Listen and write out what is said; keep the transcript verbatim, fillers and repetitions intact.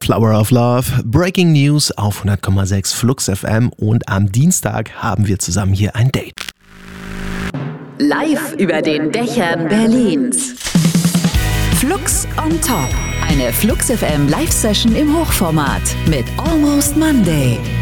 Flower of Love, Breaking News auf hundert Komma sechs Flux F M und am Dienstag haben wir zusammen hier ein Date. Live über den Dächern Berlins. Flux on Top. Eine Flux F M Live-Session im Hochformat mit Almost Monday.